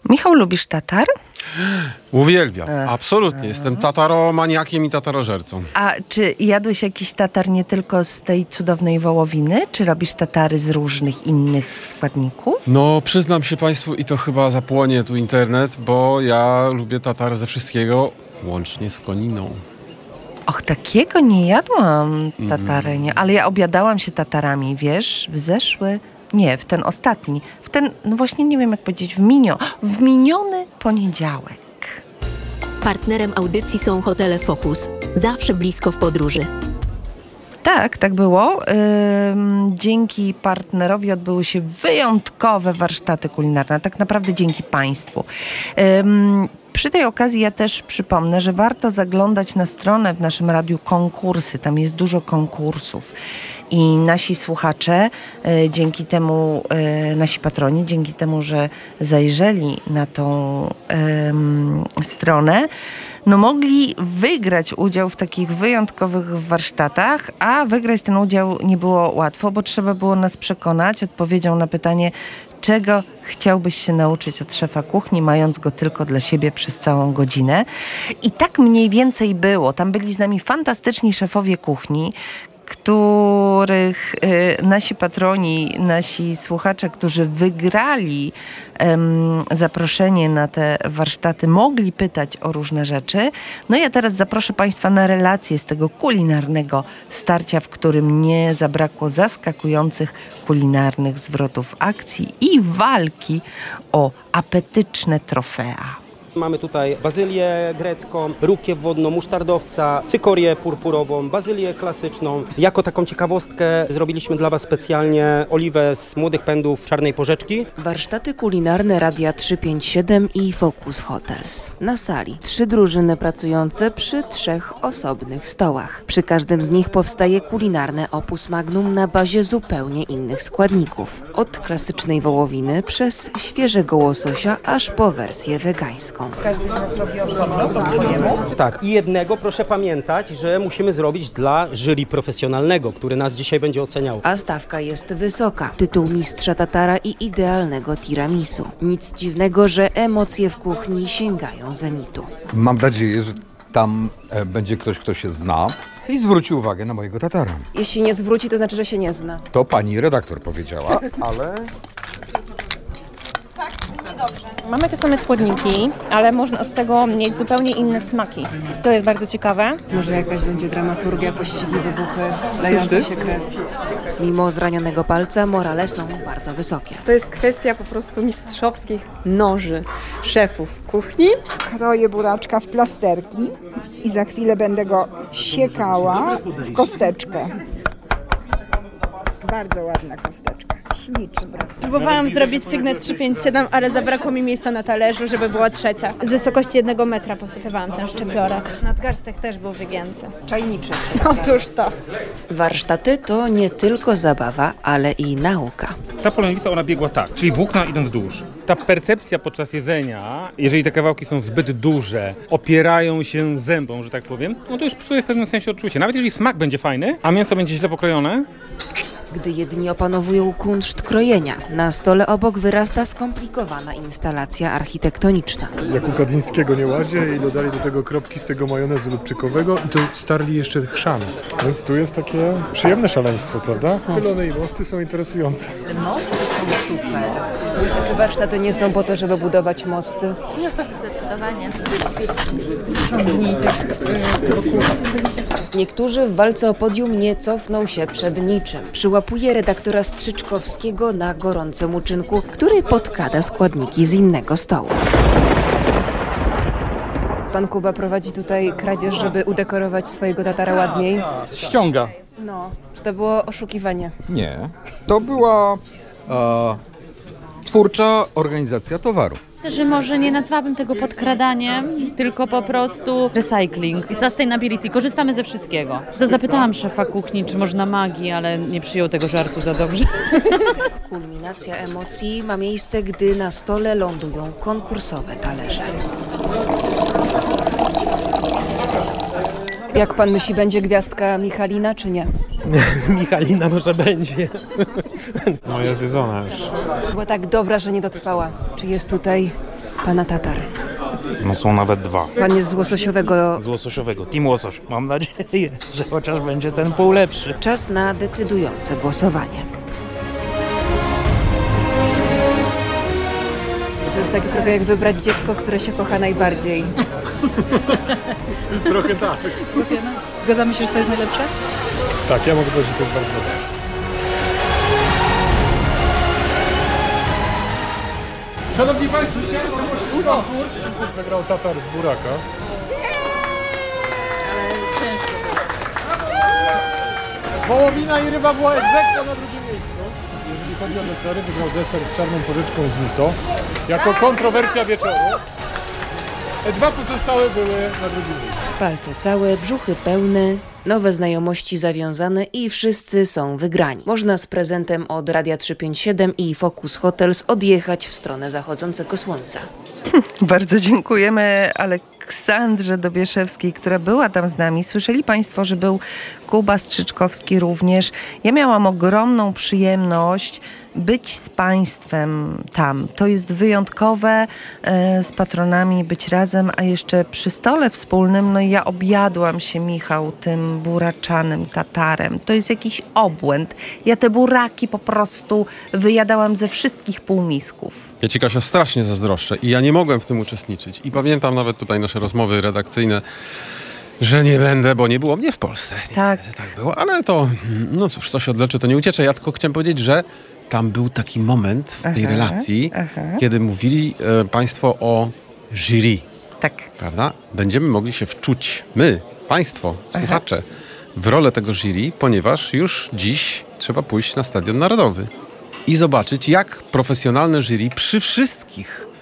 Michał, lubisz tatar? Uwielbiam, absolutnie. Jestem tataromaniakiem i tatarożercą. A czy jadłeś jakiś tatar nie tylko z tej cudownej wołowiny? Czy robisz tatary z różnych innych składników? No, przyznam się Państwu i to chyba zapłonie tu internet, bo ja lubię tatar ze wszystkiego, łącznie z koniną. Och, takiego nie jadłam tatarenia, ale ja obiadałam się tatarami, wiesz, w ten ostatni, no właśnie nie wiem jak powiedzieć, w miniony poniedziałek. Partnerem audycji są hotele Focus. Zawsze blisko w podróży. Tak było. Dzięki partnerowi odbyły się wyjątkowe warsztaty kulinarne. Tak naprawdę dzięki Państwu. Przy tej okazji ja też przypomnę, że warto zaglądać na stronę w naszym radiu konkursy. Tam jest dużo konkursów. I nasi słuchacze, dzięki temu, nasi patroni, dzięki temu, że zajrzeli na tą stronę, no mogli wygrać udział w takich wyjątkowych warsztatach, a wygrać ten udział nie było łatwo, bo trzeba było nas przekonać odpowiedzią na pytanie, czego chciałbyś się nauczyć od szefa kuchni, mając go tylko dla siebie przez całą godzinę. I tak mniej więcej było. Tam byli z nami fantastyczni szefowie kuchni, których nasi patroni, nasi słuchacze, którzy wygrali zaproszenie na te warsztaty, mogli pytać o różne rzeczy. No ja teraz zaproszę Państwa na relację z tego kulinarnego starcia, w którym nie zabrakło zaskakujących kulinarnych zwrotów akcji i walki o apetyczne trofea. Mamy tutaj bazylię grecką, rukiew wodną, musztardowca, cykorię purpurową, bazylię klasyczną. Jako taką ciekawostkę zrobiliśmy dla Was specjalnie oliwę z młodych pędów czarnej porzeczki. Warsztaty kulinarne Radia 357 i Focus Hotels. Na sali 3 drużyny pracujące przy 3 osobnych stołach. Przy każdym z nich powstaje kulinarne opus magnum na bazie zupełnie innych składników. Od klasycznej wołowiny przez świeżego łososia aż po wersję wegańską. Każdy z nas robi osobno po swojemu. Tak, i jednego proszę pamiętać, że musimy zrobić dla jury profesjonalnego, który nas dzisiaj będzie oceniał. A stawka jest wysoka. Tytuł mistrza tatara i idealnego tiramisu. Nic dziwnego, że emocje w kuchni sięgają zenitu. Mam nadzieję, że tam będzie ktoś, kto się zna i zwróci uwagę na mojego tatara. Jeśli nie zwróci, to znaczy, że się nie zna. To pani redaktor powiedziała, ale... Mamy te same składniki, ale można z tego mieć zupełnie inne smaki. To jest bardzo ciekawe. Może jakaś będzie dramaturgia, pościgi, wybuchy, lejąca się krew. Mimo zranionego palca morale są bardzo wysokie. To jest kwestia po prostu mistrzowskich noży szefów kuchni. Kroję buraczka w plasterki i za chwilę będę go siekała w kosteczkę. Bardzo ładna kosteczka, śliczna. Próbowałam zrobić sygnet 357, ale zabrakło mi miejsca na talerzu, żeby była trzecia. Z wysokości 1 metra posypywałam ten szczypiorek. Nadgarstek też był wygięty. Czajniczy. Otóż to. Warsztaty to nie tylko zabawa, ale i nauka. Ta polędwica, ona biegła tak, czyli włókna idą wzdłuż. Ta percepcja podczas jedzenia, jeżeli te kawałki są zbyt duże, opierają się zębom, że tak powiem, no to już psuje w pewnym sensie odczucie. Nawet jeżeli smak będzie fajny, a mięso będzie źle pokrojone. Gdy jedni opanowują kunszt krojenia, na stole obok wyrasta skomplikowana instalacja architektoniczna. Jak u Kadzińskiego nieładzie i dodali do tego kropki z tego majonezu lubczykowego i to starli jeszcze chrzan. Więc tu jest takie przyjemne szaleństwo, prawda? Pylony i mosty są interesujące. Mosty są super. Czy warsztaty nie są po to, żeby budować mosty? Zdecydowanie. Niektórzy w walce o podium nie cofną się przed niczym. Przyłapuje redaktora Strzyczkowskiego na gorącym uczynku, który podkrada składniki z innego stołu. Pan Kuba prowadzi tutaj kradzież, żeby udekorować swojego tatara ładniej. Ściąga. No, czy to było oszukiwanie? Nie. To była twórcza organizacja towaru. Myślę, że może nie nazwałabym tego podkradaniem, tylko po prostu recycling i sustainability. Korzystamy ze wszystkiego. To zapytałam szefa kuchni, czy można magii, ale nie przyjął tego żartu za dobrze. Kulminacja emocji ma miejsce, gdy na stole lądują konkursowe talerze. Jak pan myśli, będzie gwiazdka Michalina, czy nie? Michalina może będzie. Moja zjedzona już. Była tak dobra, że nie dotrwała. Czy jest tutaj pana tatar? No są nawet 2. Pan jest z łososiowego. Z łososiowego. Team łosoś. Mam nadzieję, że chociaż będzie ten pół lepszy. Czas na decydujące głosowanie. To jest takie trochę jak wybrać dziecko, które się kocha najbardziej. Trochę tak. Głosujemy? Zgadzamy się, że to jest najlepsze? Tak, ja mogę powiedzieć, że to jest bardzo dobre. Szanowni Państwo, dzisiaj konkurs. Wygrał tatar z buraka. Ale ciężko. Wołowina i ryba była egzekwo na drugim miejscu. Jeżeli chodzi o desery, wygrał deser z czarną porzeczką z miso. Jako kontrowersja wieczoru. 2 pozostałe były na drugim miejscu. Palce całe, brzuchy pełne, nowe znajomości zawiązane i wszyscy są wygrani. Można z prezentem od Radia 357 i Focus Hotels odjechać w stronę zachodzącego słońca. Bardzo dziękujemy Aleksandrze Dobieszewskiej, która była tam z nami. Słyszeli Państwo, że był Kuba Strzyczkowski również. Ja miałam ogromną przyjemność być z Państwem tam. To jest wyjątkowe, z patronami być razem, a jeszcze przy stole wspólnym, no ja objadłam się, Michał, tym buraczanym tatarem. To jest jakiś obłęd. Ja te buraki po prostu wyjadałam ze wszystkich półmisków. Ja ci, Kasia, strasznie zazdroszczę i ja nie mogłem w tym uczestniczyć. I pamiętam nawet tutaj nasze rozmowy redakcyjne, że nie będę, bo nie było mnie w Polsce. Tak. Tak było, ale to, no cóż, co się odleczy, to nie uciecze. Ja tylko chciałem powiedzieć, że tam był taki moment w tej relacji, kiedy mówili Państwo o jury. Tak. Prawda? Będziemy mogli się wczuć, my, Państwo, słuchacze, w rolę tego jury, ponieważ już dziś trzeba pójść na Stadion Narodowy i zobaczyć, jak profesjonalne jury przy wszystkich